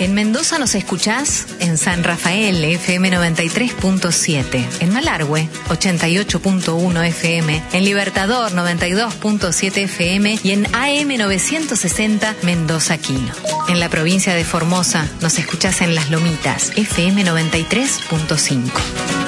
En Mendoza nos escuchás en San Rafael, FM 93.7. En Malargüe, 88.1 FM. En Libertador, 92.7 FM. Y en AM 960, Mendoza Quino. En la provincia de Formosa nos escuchás en Las Lomitas, FM 93.5.